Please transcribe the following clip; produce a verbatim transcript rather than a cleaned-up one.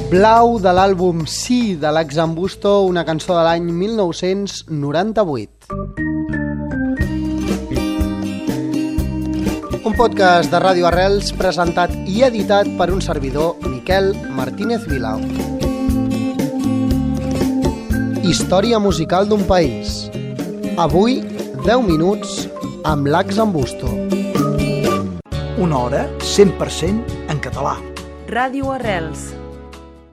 Blau, de l'àlbum Sí, de l'Axambusto, una cançó de l'any mil nou-cents noranta-vuit. Un podcast de Ràdio Arrels presentat i editat per un servidor, Miquel Martínez Vila. Història musical d'un país. Avui, deu minuts amb l'Axambusto. Una hora, cent per cent en català. Ràdio Arrels.